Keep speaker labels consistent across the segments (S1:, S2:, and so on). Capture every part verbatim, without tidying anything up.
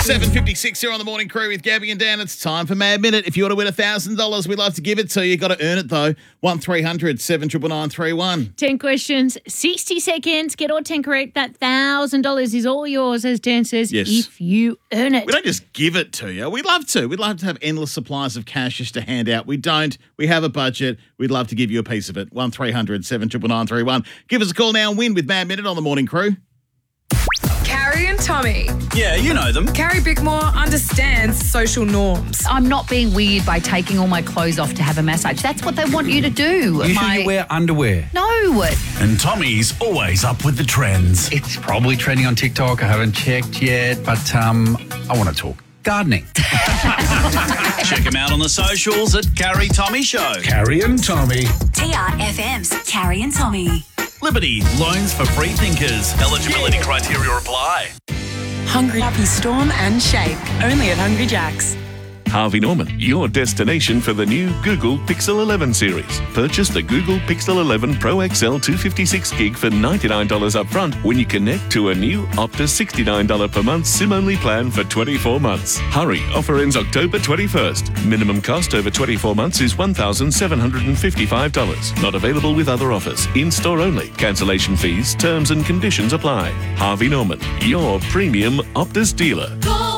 S1: seven fifty-six here on the Morning Crew with Gabby and Dan. It's time for Mad Minute. If you want to win one thousand dollars, we'd love to give it to you. You've got to earn it, though. one three hundred seven nine nine three one.
S2: ten questions, sixty seconds. Get all ten correct. That one thousand dollars is all yours, as Dan says,
S1: Yes.
S2: if you earn it.
S1: We don't just give it to you. We'd love to. We'd love to have endless supplies of cash just to hand out. We don't. We have a budget. We'd love to give you a piece of it. one three hundred seven nine nine three one. Give us a call now and win with Mad Minute on the Morning Crew.
S3: Carrie and Tommy.
S4: Yeah, you know them.
S3: Carrie Bickmore understands social norms.
S5: I'm not being weird by taking all my clothes off to have a massage. That's what they want you to do.
S4: You
S5: my...
S4: sure you wear underwear?
S5: No.
S6: And Tommy's always up with the trends.
S4: It's probably trending on TikTok. I haven't checked yet, but um, I want to talk gardening. Check him out on the socials at Carrie Tommy Show.
S6: Carrie and Tommy.
S7: T R F M's Carrie and Tommy.
S6: Liberty, loans for free thinkers. Eligibility criteria apply.
S8: Hungry Happy Storm and Shake. Only at Hungry Jack's.
S9: Harvey Norman, your destination for the new Google Pixel eleven series. Purchase the Google Pixel eleven Pro X L two fifty-six gig for ninety-nine dollars up front when you connect to a new Optus sixty-nine dollars per month SIM-only plan for twenty-four months. Hurry, offer ends October twenty-first. Minimum cost over twenty-four months is one thousand seven hundred fifty-five dollars. Not available with other offers. In-store only. Cancellation fees, terms and conditions apply. Harvey Norman, your premium Optus dealer.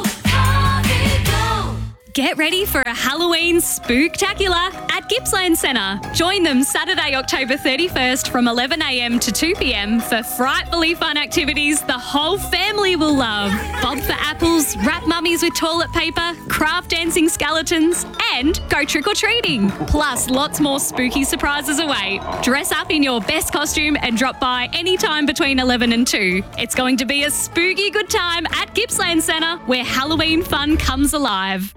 S10: Get ready for a Halloween spooktacular at Gippsland Centre. Join them Saturday, October thirty-first from eleven a m to two p m for frightfully fun activities the whole family will love. Bob for apples, wrap mummies with toilet paper, craft dancing skeletons, and go trick-or-treating. Plus, lots more spooky surprises await. Dress up in your best costume and drop by anytime between eleven and two. It's going to be a spooky good time at Gippsland Centre where Halloween fun comes alive.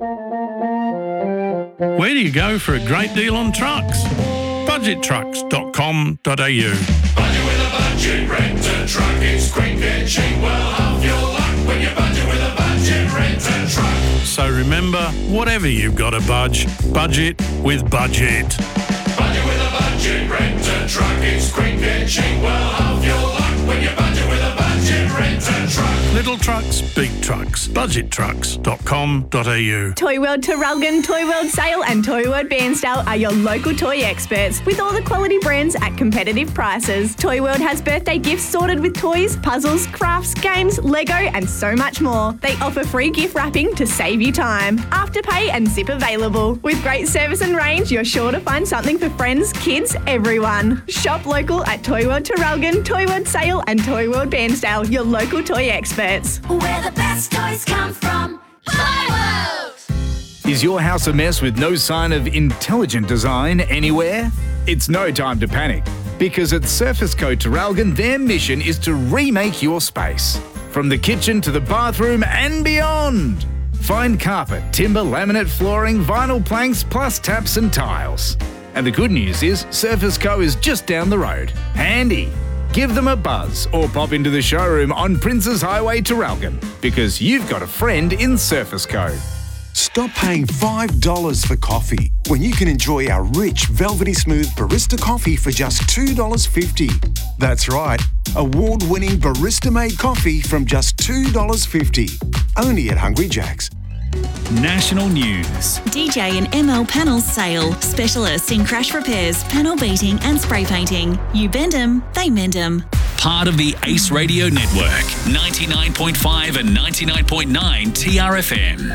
S11: Where do you go for a great deal on trucks? budget trucks dot com dot a u.
S12: Budget with a budget, rent a truck. It's quick and cheap. Well, half your luck when you budget with a budget, rent a truck.
S11: So remember, whatever you've got to budge, budget with Budget.
S12: Budget with a budget, rent a truck. It's quick and cheap. Well, half your luck when you budget with a budget, rent a truck.
S11: Little trucks, big trucks. budget trucks dot com dot a u.
S13: Toy World Traralgon, Toy World Sale and Toy World Bairnsdale are your local toy experts with all the quality brands at competitive prices. Toy World has birthday gifts sorted with toys, puzzles, crafts, games, Lego and so much more. They offer free gift wrapping to save you time. Afterpay and zip available. With great service and range, you're sure to find something for friends, kids, everyone. Shop local at Toy World Traralgon, Toy World Sale and Toy World Bairnsdale, your local toy experts.
S7: Where the best toys come from. Toy World!
S14: Is your house a mess with no sign of intelligent design anywhere? It's no time to panic, because at Surface Co Traralgon, their mission is to remake your space. From the kitchen to the bathroom and beyond. Find carpet, timber, laminate flooring, vinyl planks, plus taps and tiles. And the good news is Surface Co is just down the road. Handy. Give them a buzz or pop into the showroom on Princes Highway, Traralgon, because you've got a friend in Surface Co.
S15: Stop paying five dollars for coffee when you can enjoy our rich, velvety smooth barista coffee for just two dollars fifty. That's right, award-winning barista-made coffee from just two dollars fifty. Only at Hungry Jack's.
S16: National news.
S7: D J and M L Panels Sale. Specialists in crash repairs, panel beating and spray painting. You bend 'em, they mend 'em.
S6: Part of the Ace Radio Network. ninety-nine point five and ninety-nine point nine T R F M.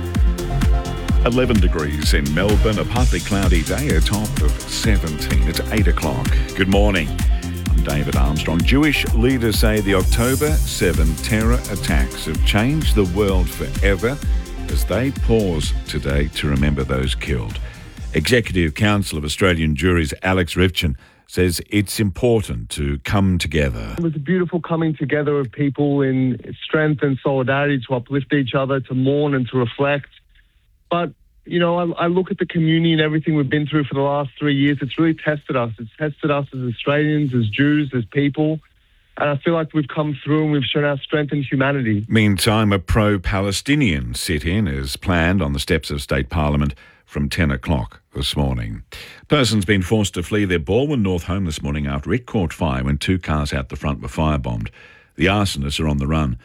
S17: eleven degrees in Melbourne, a partly cloudy day, a top of seventeen. It's eight o'clock. Good morning. I'm David Armstrong. Jewish leaders say the October seventh terror attacks have changed the world forever as they pause today to remember those killed. Executive Council of Australian Juries Alex Rivchin says it's important to come together.
S18: It was a beautiful coming together of people in strength and solidarity to uplift each other, to mourn and to reflect. But, you know, I, I look at the community and everything we've been through for the last three years. It's really tested us. It's tested us as Australians, as Jews, as people. And I feel like we've come through and we've shown our strength and humanity.
S17: Meantime, a pro-Palestinian sit-in is planned on the steps of State Parliament from ten o'clock this morning. Person's been forced to flee their Balwyn North home this morning after it caught fire when two cars out the front were firebombed. The arsonists are on the run.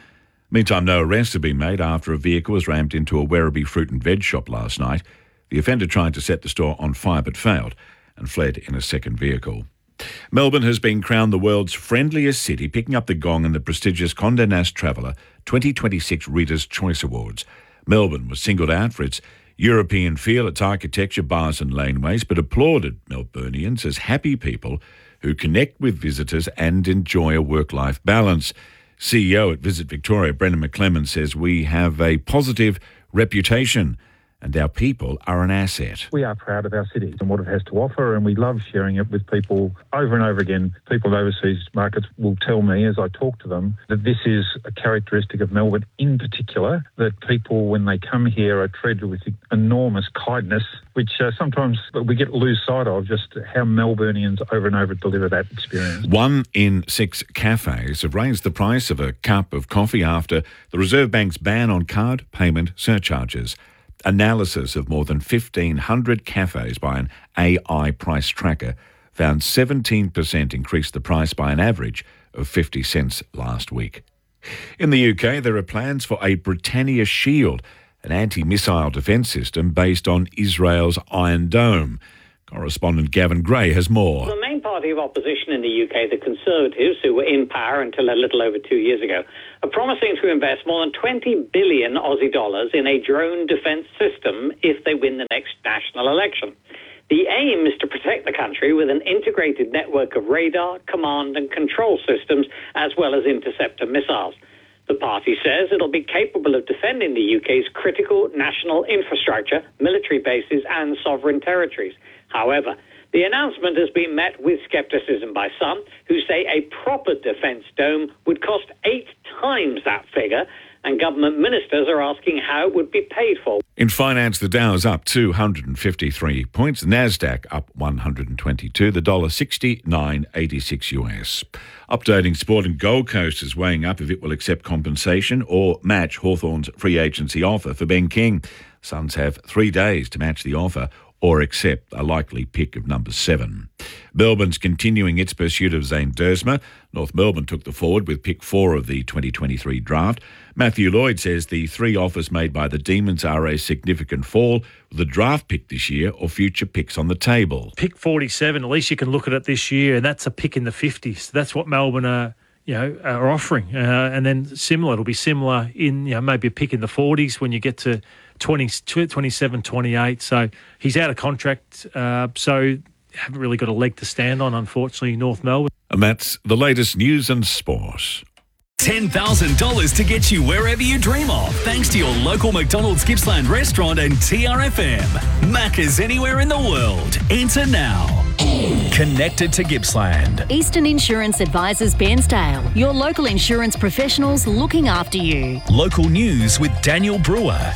S17: Meantime, no arrests have been made after a vehicle was rammed into a Werribee fruit and veg shop last night. The offender tried to set the store on fire but failed and fled in a second vehicle. Melbourne has been crowned the world's friendliest city, picking up the gong in the prestigious Condé Nast Traveller twenty twenty-six Reader's Choice Awards. Melbourne was singled out for its European feel, its architecture, bars and laneways, but applauded Melburnians as happy people who connect with visitors and enjoy a work-life balance. C E O at Visit Victoria, Brendan McClellan, says we have a positive reputation and our people are an asset.
S19: We are proud of our city and what it has to offer, and we love sharing it with people over and over again. People in overseas markets will tell me as I talk to them that this is a characteristic of Melbourne in particular, that people, when they come here, are treated with enormous kindness, which uh, sometimes we get lose sight of, just how Melburnians over and over deliver that experience.
S17: One in six cafes have raised the price of a cup of coffee after the Reserve Bank's ban on card payment surcharges. Analysis of more than fifteen hundred cafes by an A I price tracker found seventeen percent increased the price by an average of fifty cents last week. In the U K, there are plans for a Britannia Shield, an anti-missile defence system based on Israel's Iron Dome. Correspondent Gavin Gray has more.
S20: The main party of opposition in the U K, the Conservatives, who were in power until a little over two years ago, are promising to invest more than twenty billion Aussie dollars in a drone defence system if they win the next national election. The aim is to protect the country with an integrated network of radar, command and control systems, as well as interceptor missiles. The party says it'll be capable of defending the U K's critical national infrastructure, military bases and sovereign territories. However, the announcement has been met with scepticism by some who say a proper defence dome would cost eight times that figure, and government ministers are asking how it would be paid for.
S17: In finance, the Dow is up two hundred fifty-three points, the Nasdaq up one hundred twenty-two, the dollar sixty-nine eighty-six U S. Updating sport, and Gold Coast is weighing up if it will accept compensation or match Hawthorn's free agency offer for Ben King. Suns have three days to match the offer or accept a likely pick of number seven. Melbourne's continuing its pursuit of Zane Duursma. North Melbourne took the forward with pick four of the twenty twenty-three draft. Matthew Lloyd says the three offers made by the Demons are a significant fall with the draft pick this year or future picks on the table.
S21: Pick forty-seven, at least you can look at it this year, and that's a pick in the fifties. That's what Melbourne are, you know, are offering. Uh, and then similar, it'll be similar in, you know, maybe a pick in the forties when you get to twenty, twenty-seven, twenty-eight. So he's out of contract, uh, so haven't really got a leg to stand on, unfortunately, North Melbourne.
S17: And that's the latest news and sport.
S6: ten thousand dollars to get you wherever you dream of, thanks to your local McDonald's Gippsland restaurant and T R F M. Macca's anywhere in the world. Enter now. Connected to Gippsland.
S22: Eastern Insurance Advisors Bairnsdale, your local insurance professionals looking after you.
S6: Local news with Daniel Brewer.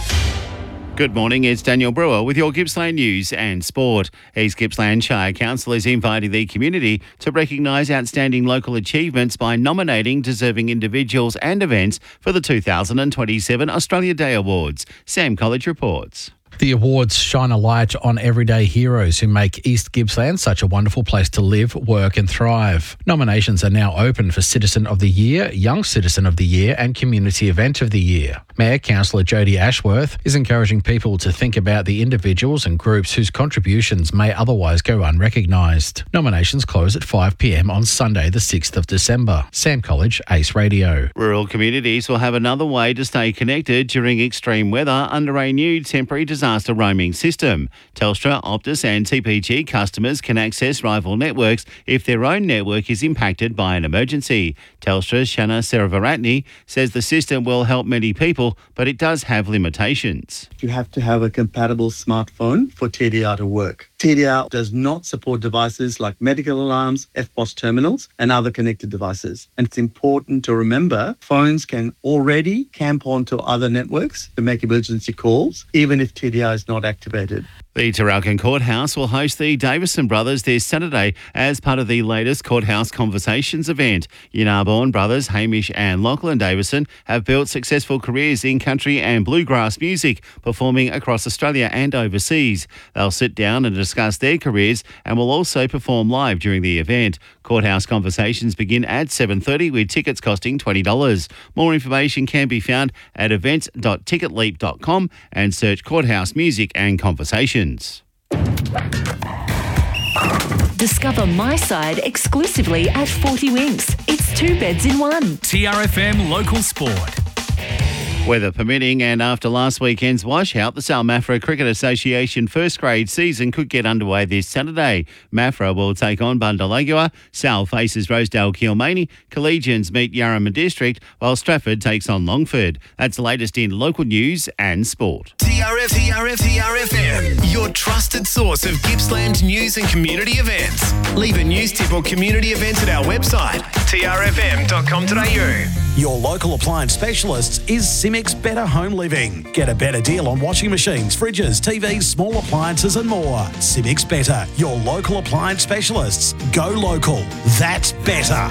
S23: Good morning, it's Daniel Brewer with your Gippsland news and sport. East Gippsland Shire Council is inviting the community to recognise outstanding local achievements by nominating deserving individuals and events for the two thousand twenty-seven Australia Day Awards. Sam College reports.
S24: The awards shine a light on everyday heroes who make East Gippsland such a wonderful place to live, work and thrive. Nominations are now open for Citizen of the Year, Young Citizen of the Year and Community Event of the Year. Mayor Councillor Jodie Ashworth is encouraging people to think about the individuals and groups whose contributions may otherwise go unrecognised. Nominations close at five p m on Sunday the sixth of December. Sam College, Ace Radio.
S23: Rural communities will have another way to stay connected during extreme weather under a new temporary disaster roaming system. Telstra, Optus and T P G customers can access rival networks if their own network is impacted by an emergency. Telstra's Shanna Seravaratne says the system will help many people, but it does have limitations.
S25: You have to have a compatible smartphone for T D R to work. T D R does not support devices like medical alarms, F P O S terminals and other connected devices. And it's important to remember phones can already camp onto other networks to make emergency calls, even if T D R is not activated.
S23: The Traralgon Courthouse will host the Davison brothers this Saturday as part of the latest Courthouse Conversations event. Yinarborn brothers Hamish and Lachlan Davison have built successful careers in country and bluegrass music, performing across Australia and overseas. They'll sit down and discuss their careers and will also perform live during the event. Courthouse Conversations begin at seven thirty with tickets costing twenty dollars. More information can be found at events dot ticket leap dot com and search Courthouse Music and Conversations.
S22: Discover My Side exclusively at forty Winks. It's two beds in one.
S16: T R F M Local Sport.
S23: Weather permitting, and after last weekend's washout, the Sal Mafra Cricket Association first grade season could get underway this Saturday. Mafra will take on Bundalagua, Sal faces Rosedale Kilmany, Collegians meet Yarramah District, while Stratford takes on Longford. That's the latest in local news and sport.
S1: T R F, T R F, T R F M, your trusted source of Gippsland news and community events. Leave a news tip or community event at our website, t r f m dot com dot a u.
S2: Your local appliance specialists is Cimex Better Home Living. Get a better deal on washing machines, fridges, T Vs, small appliances and more. Cimex Better, your local appliance specialists. Go local. That's better.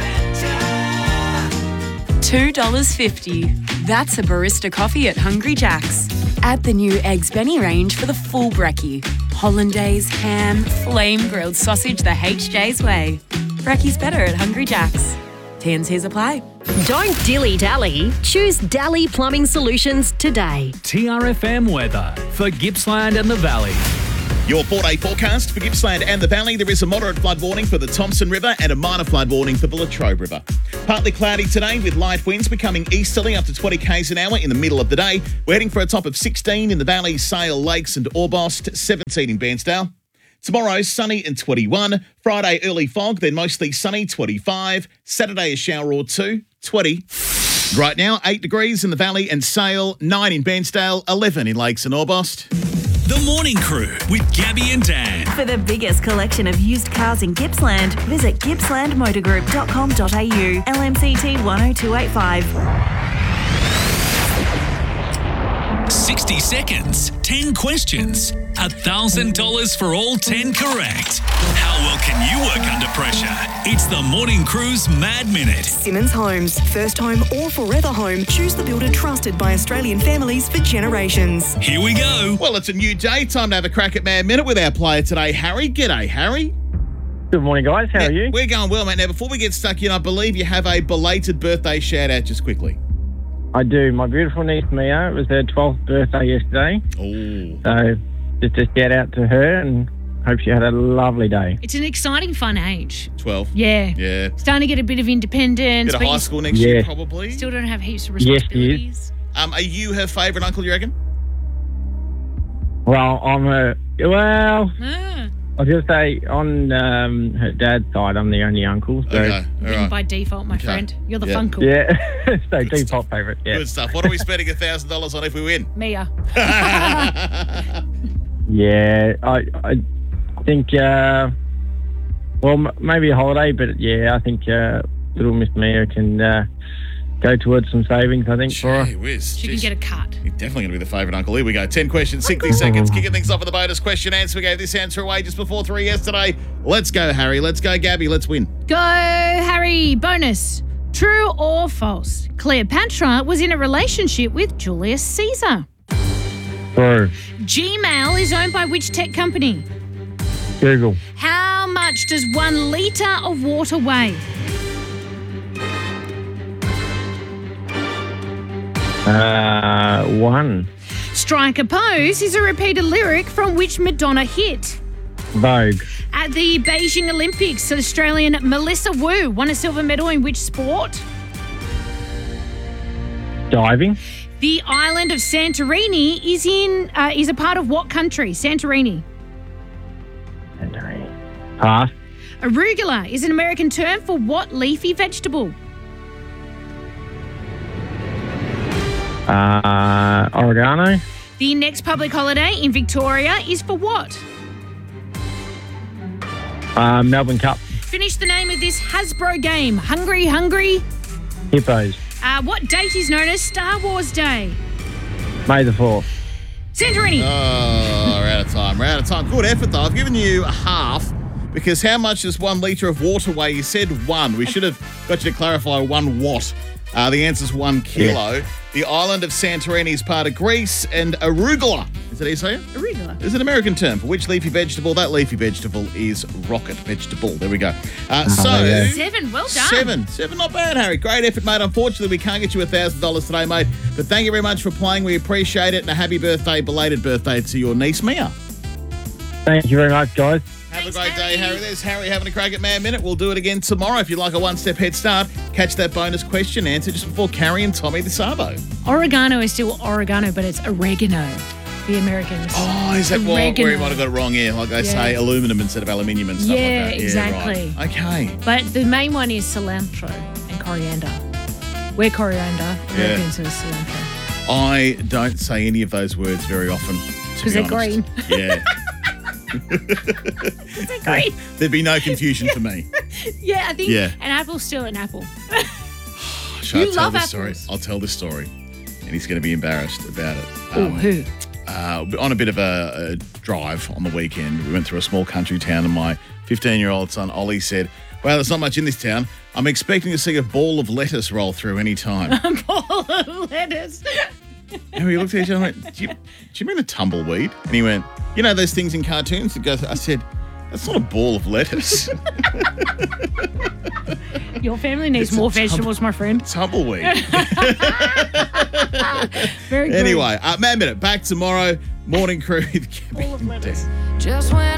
S8: two dollars fifty. That's a barista coffee at Hungry Jack's. Add the new Eggs Benny range for the full brekkie. Hollandaise, ham, flame grilled sausage the H J's way. Brekkie's better at Hungry Jack's. T and C's apply.
S22: Don't dilly-dally. Choose Dally Plumbing Solutions today.
S16: T R F M weather for Gippsland and the Valley.
S3: Your four-day forecast for Gippsland and the Valley. There is a moderate flood warning for the Thompson River and a minor flood warning for the Latrobe River. Partly cloudy today with light winds becoming easterly up to twenty kays an hour in the middle of the day. We're heading for a top of sixteen in the Valley, Sale, Lakes and Orbost, seventeen in Bairnsdale. Tomorrow, sunny and twenty-one. Friday, early fog, then mostly sunny, twenty-five. Saturday, a shower or two, twenty. Right now, eight degrees in the Valley and Sale, nine in Bairnsdale, eleven in Lakes and Orbost.
S6: The Morning Crew with Gabby and Dan.
S7: For the biggest collection of used cars in Gippsland, visit gippsland motor group dot com dot a u. L M C T one oh two eight five.
S6: sixty seconds, ten questions, one thousand dollars for all ten correct. How well can you work under pressure? It's the Morning Crew's Mad Minute.
S4: Simmons Homes, first home or forever home. Choose the builder trusted by Australian families for generations.
S6: Here we go.
S3: Well, it's a new day. Time to have a crack at Mad Minute with our player today, Harry. G'day, Harry.
S5: Good morning, guys. How
S3: now,
S5: are you?
S3: We're going well, mate. Now, before we get stuck in, I believe you have a belated birthday shout-out just quickly.
S5: I do. My beautiful niece, Mia, it was her twelfth birthday yesterday.
S3: Oh.
S5: So just a shout out to her and hope she had a lovely day.
S26: It's an exciting, fun age.
S3: twelve.
S26: Yeah.
S3: Yeah.
S26: Starting to get a bit of independence.
S3: Bit of
S26: but
S3: high
S26: you
S3: school next
S5: Yeah.
S3: year, probably.
S26: Still don't have heaps of
S5: Yes, she
S26: responsibilities.
S5: is.
S3: Um, are you her favourite uncle, you reckon?
S5: Well, I'm her. Well,
S26: Ah,
S5: I was going to say on um, her dad's side, I'm the only uncle. So
S3: Okay, all
S26: then
S3: right.
S26: by default, my friend. You're the
S3: Yeah.
S26: funkle.
S5: yeah, so default favourite. Yeah,
S3: Good stuff. What are we spending one thousand dollars on if we win?
S26: Mia.
S5: yeah. I I think uh, well m- maybe a holiday, but yeah, I think uh, little Miss Mia can uh, go towards some savings. I think for her.
S3: Gee whiz.
S26: She
S3: Jeez.
S26: can get a cut.
S3: You're definitely going to be the favourite uncle. Here we go. ten questions, sixty seconds. Kicking things off with the bonus question answer. We gave this answer away just before three yesterday. Let's go, Harry. Let's go, Gabby. Let's win.
S26: Go, Harry. Bonus. True or false? Cleopatra was in a relationship with Julius Caesar.
S5: True.
S26: Gmail is owned by which tech company?
S5: Google.
S26: How much does one litre of water weigh?
S5: Uh, one.
S26: Strike a pose is a repeated lyric from which Madonna hit?
S5: Vogue.
S26: At the Beijing Olympics, Australian Melissa Wu won a silver medal in which sport?
S5: Diving.
S26: The island of Santorini is in uh, is a part of what country? Santorini.
S5: Pass.
S26: Arugula is an American term for what leafy vegetable?
S5: Uh, oregano.
S26: The next public holiday in Victoria is for what?
S5: Uh, Melbourne Cup.
S26: Finish the name of this Hasbro game. Hungry, hungry.
S5: Hippos.
S26: Uh, what date is known as Star Wars Day?
S5: May the fourth.
S26: Santorini.
S3: Oh, we're out of time. We're out of time. Good effort, though. I've given you a half because how much does one litre of water weigh? You said one. We should have got you to clarify one watt. Uh, the answer's one kilo. Yeah. The island of Santorini is part of Greece, and arugula, is that how you say it?
S26: Arugula.
S3: Is an American term for which leafy vegetable? That leafy vegetable is rocket vegetable. There we go. Uh,
S26: Oh,
S3: so
S26: yeah. Seven, well done.
S3: Seven. Seven, not bad, Harry. Great effort, mate. Unfortunately, we can't get you one thousand dollars today, mate. But thank you very much for playing. We appreciate it. And a happy birthday, belated birthday to your niece, Mia.
S5: Thank you very much, guys.
S3: Have a great day, Harry. There's Harry having a crack at Man Minute. We'll do it again tomorrow. If you'd like a one-step head start, catch that bonus question answer just before Carrie and Tommy the Sabo.
S26: Oregano is still oregano, but it's oregano. The Americans.
S3: Oh, is that what,
S26: Oregano.
S3: where you might have got it wrong? Yeah, like they
S26: Yeah.
S3: say aluminum instead of aluminium and stuff
S26: Yeah,
S3: like that.
S26: exactly.
S3: Yeah, right. Okay.
S26: But the main one is cilantro and coriander. We're coriander.
S3: Yeah.
S26: Americans are cilantro.
S3: I don't say any of those words very often.
S26: Because they're green.
S3: Yeah.
S26: They're green.
S3: There'd be no confusion for me.
S26: Yeah, I think
S3: Yeah.
S26: an apple's still an apple.
S3: Shall
S26: You
S3: I tell
S26: love
S3: this
S26: apples.
S3: story? I'll tell this story. And he's going to be embarrassed about it.
S26: Oh, who?
S3: Uh, on a bit of a, a drive on the weekend, we went through a small country town, and my fifteen-year-old son Ollie said, "Well, there's not much in this town. I'm expecting to see a ball of lettuce roll through any time."
S26: A ball of lettuce.
S3: And we looked at each other and went, do you, do you mean a tumbleweed? And he went, you know those things in cartoons that go through? I said, that's not a ball of lettuce.
S26: Your family needs
S3: It's a
S26: more
S3: tum-
S26: vegetables, my friend.
S3: Tumbleweed.
S26: Very good.
S3: Anyway, uh, Man Minute, back tomorrow. Morning crew.
S26: Ball of lettuce.
S9: Just when